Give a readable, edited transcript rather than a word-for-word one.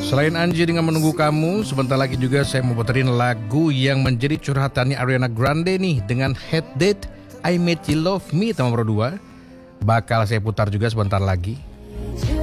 Selain Anji dengan Menunggu Kamu, sebentar lagi juga saya mau puterin lagu yang menjadi curhatannya Ariana Grande nih dengan Head Date I Made You Love Me tema 2. Bakal saya putar juga sebentar lagi.